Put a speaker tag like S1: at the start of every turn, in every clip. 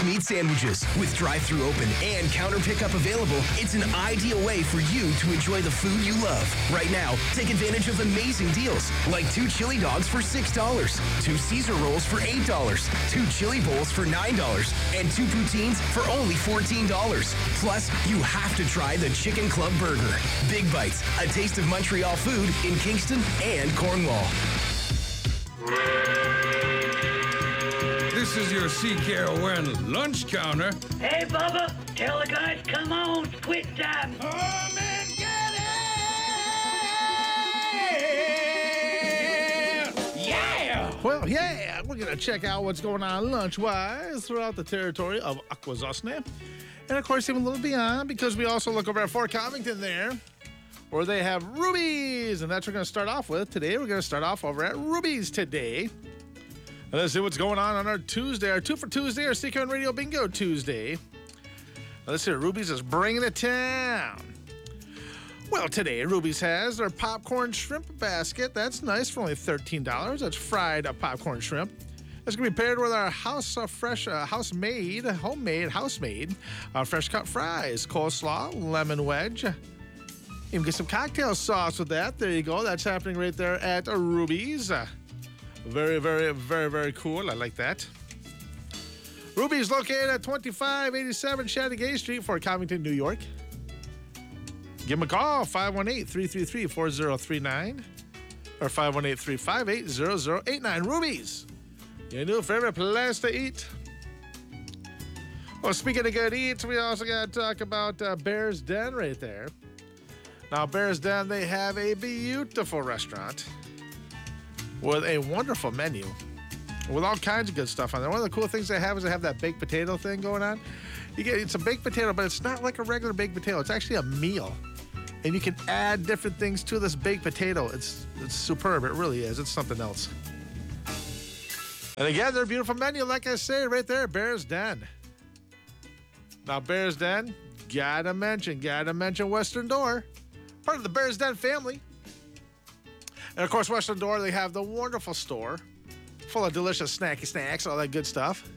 S1: meat sandwiches. With drive-thru open and counter pickup available, it's an ideal way for you to enjoy the food you love. Right now, take advantage of amazing deals like 2 chili dogs for $6, 2 Caesar rolls for $8, 2 chili bowls for $9, and 2 poutines for only $14. Plus, you have to try the Chicken Club Burger. Big Bites, a taste of Montreal food in Kingston and Cornwall.
S2: This is your CKON lunch counter.
S3: Hey, Bubba, tell the guys, come on, quit time.
S2: Come and get it! Yeah!
S4: Well, yeah, we're going to check out what's going on lunch-wise throughout the territory of Akwesasne. And, of course, even a little beyond, because we also look over at Fort Covington there, where they have Ruby's. And that's what we're going to start off with. Today, we're going to start off over at Ruby's today. And let's see what's going on our Tuesday, our 2 for Tuesday, our CKON Radio Bingo Tuesday. Now, let's see what Ruby's is bringing to town. Well, today, Ruby's has their popcorn shrimp basket. That's nice for only $13. That's fried popcorn shrimp. That's going to be paired with our homemade, fresh cut fries, coleslaw, lemon wedge. You can get some cocktail sauce with that. There you go. That's happening right there at Ruby's. Very, very, very, very cool. I like that. Ruby's located at 2587 Chateauguay Street, Fort Covington, New York. Give them a call, 518-333-4039 or 518-358-0089. Ruby's, your new favorite place to eat. Well, speaking of good eats, we also got to talk about Bear's Den right there. Now, Bear's Den, they have a beautiful restaurant with a wonderful menu with all kinds of good stuff on there. One of the cool things they have is they have that baked potato thing going on. It's a baked potato, but it's not like a regular baked potato. It's actually a meal. And you can add different things to this baked potato. It's superb. It really is. It's something else. And again, their beautiful menu, like I say, right there, Bear's Den. Now, Bear's Den, gotta mention Western Door. Part of the Bear's Den family. And, of course, Western Door, they have the wonderful store full of delicious snacky snacks, all that good stuff.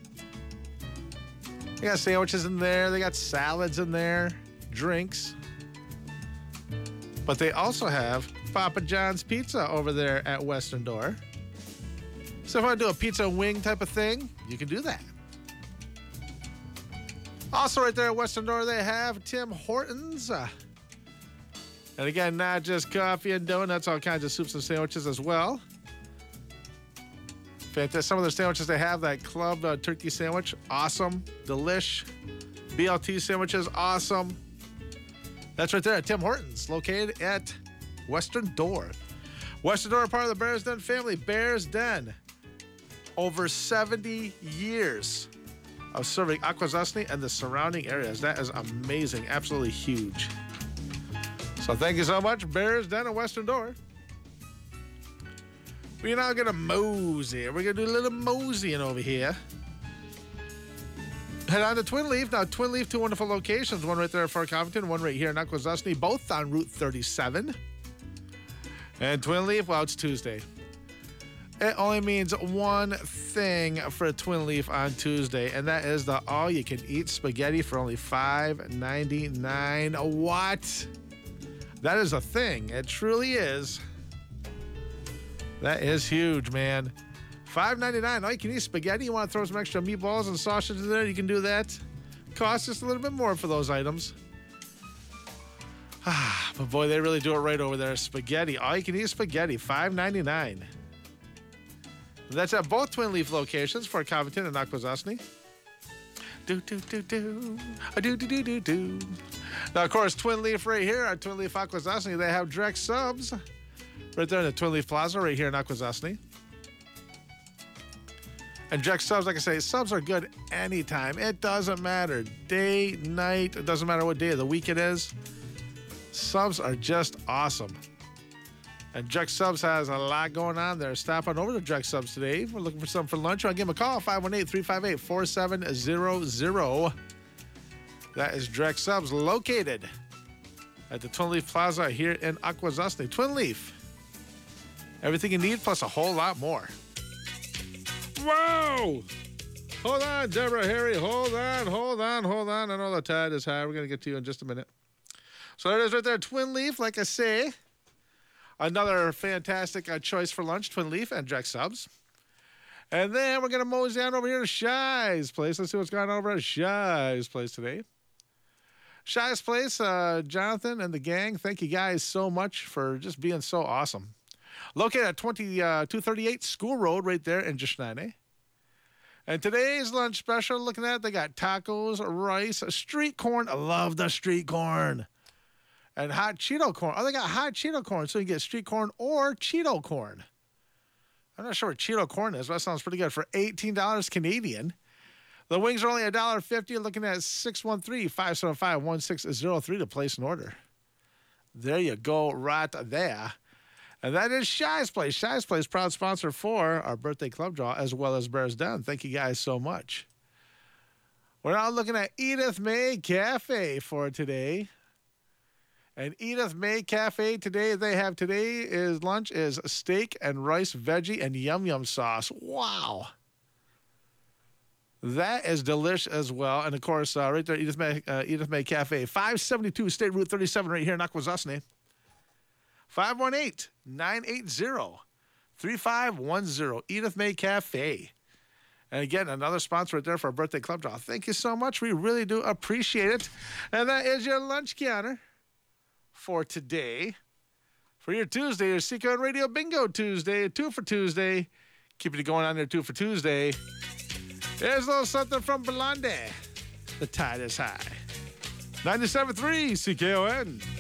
S4: They got sandwiches in there. They got salads in there, drinks. But they also have Papa John's Pizza over there at Western Door. So if you want to do a pizza wing type of thing, you can do that. Also right there at Western Door, they have Tim Hortons. And again, not just coffee and donuts, all kinds of soups and sandwiches as well. Fantastic. Some of the sandwiches they have, that club turkey sandwich, awesome. Delish. BLT sandwiches, awesome. That's right there at Tim Hortons, located at Western Door. Western Door, part of the Bear's Den family. Bear's Den. Over 70 years of serving Akwesasne and the surrounding areas. That is amazing. Absolutely huge. So thank you so much, Bear's Den and Western Door. We're now going to mosey. We're going to do a little moseying over here. Head on to Twin Leaf. Now, Twin Leaf, 2 wonderful locations. One right there at Fort Covington, one right here in Akwesasne, both on Route 37. And Twin Leaf, well, it's Tuesday. It only means one thing for Twin Leaf on Tuesday, and that is the all-you-can-eat spaghetti for only $5.99. What? That is a thing. It truly is. That is huge, man. $5.99. All you can eat spaghetti. You want to throw some extra meatballs and sausage in there, you can do that. Costs just a little bit more for those items. But boy, they really do it right over there. Spaghetti. All you can eat spaghetti. $5.99. That's at both Twin Leaf locations, Fort Covington and Akwesasne. Do. Now, of course, Twin Leaf right here at Twin Leaf Akwesasne, they have direct subs right there in the Twin Leaf Plaza right here in Akwesasne. And direct subs, like I say, subs are good anytime. It doesn't matter. Day, night, it doesn't matter what day of the week it is. Subs are just awesome. And Direct Subs has a lot going on there. Stop on over to Direct Subs today. We're looking for something for lunch. I'll give them a call, 518-358-4700. That is Direct Subs, located at the Twin Leaf Plaza here in Akwesasne. Twin Leaf. Everything you need, plus a whole lot more. Whoa! Hold on, Deborah Harry. Hold on. I know the tide is high. We're going to get to you in just a minute. So there it is right there, Twin Leaf, like I say. Another fantastic choice for lunch, Twin Leaf and Drex Subs. And then we're going to mosey on over here to Shy's Place. Let's see what's going on over at Shy's Place today. Shy's Place, Jonathan and the gang, thank you guys so much for just being so awesome. Located at 238 School Road right there in Jishnaine. And today's lunch special, looking at it, they got tacos, rice, street corn. I love the street corn. And hot Cheeto corn. Oh, they got hot Cheeto corn, so you can get street corn or Cheeto corn. I'm not sure what Cheeto corn is, but that sounds pretty good. For $18 Canadian. The wings are only $1.50. Looking at 613-575-1603 to place an order. There you go, right there. And that is Shy's Place. Shy's Place, proud sponsor for our birthday club draw, as well as Bears Den. Thank you guys so much. We're now looking at Edith May Cafe for today. And Edith May Cafe today, lunch is steak and rice, veggie, and yum sauce. Wow. That is delish as well. And, of course, right there, Edith May Cafe, 572 State Route 37 right here in Akwesasne. 518-980-3510, Edith May Cafe. And, again, another sponsor right there for our birthday club draw. Thank you so much. We really do appreciate it. And that is your lunch counter for today. For your Tuesday, your Seco and Radio Bingo Tuesday, 2 for Tuesday. Keeping it going on there, 2 for Tuesday. Here's a little something from Blondie. The tide is high. 97.3 CKON.